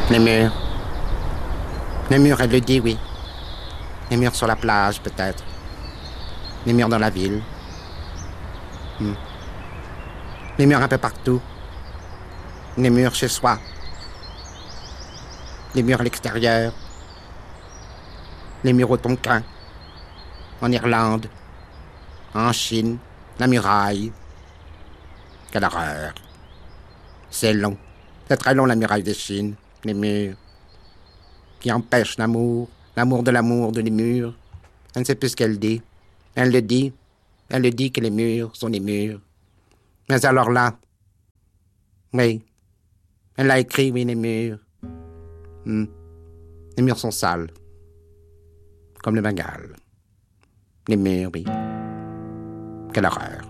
Les murs. Les murs, elle le dit, oui. Les murs sur la plage, peut-être. Les murs dans la ville. Les murs un peu partout. Les murs chez soi. Les murs à l'extérieur. Les murs au Tonkin. En Irlande. En Chine. La muraille. Quelle horreur. C'est long. C'est très long, la muraille de Chine. Les murs. Qui empêchent l'amour. L'amour de les murs. Elle ne sait plus ce qu'elle dit. Elle le dit. Elle le dit que les murs sont les murs. Mais alors là, oui, elle l'a écrit, oui, les murs. Les murs sont sales. Comme le Bengale. Les murs, oui. Quelle horreur.